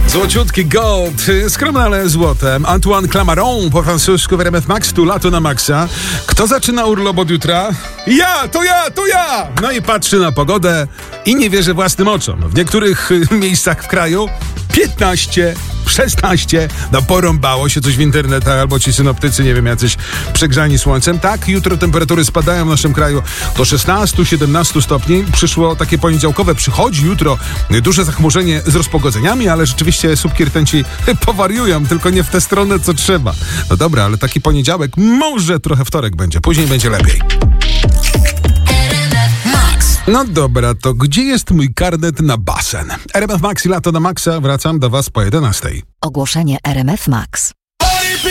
Złociutki gold, skromne, ale złotem. Antoine Clamaron po francusku w RMF Max, tu lato na maksa. Kto zaczyna urlop od jutra? To ja! No i patrzy na pogodę i nie wierzy własnym oczom. W niektórych miejscach w kraju 15, 16, no porąbało się coś w internetach, albo ci synoptycy, nie wiem, jacyś przegrzani słońcem. Tak, jutro temperatury spadają w naszym kraju do 16-17 stopni. Przychodzi jutro duże zachmurzenie z rozpogodzeniami, ale rzeczywiście słupki rtęci powariują, tylko nie w tę stronę, co trzeba. No dobra, ale taki poniedziałek, może trochę wtorek będzie, później będzie lepiej. No dobra, to gdzie jest mój karnet na basen? RMF Max i lato na maksa, wracam do was po 11. Ogłoszenie RMF Max.